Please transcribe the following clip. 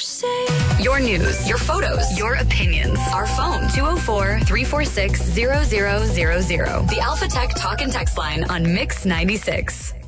Your news, your photos, your opinions. Our phone, 204-346-0000. The Alpha Tech talk and text line on Mix 96.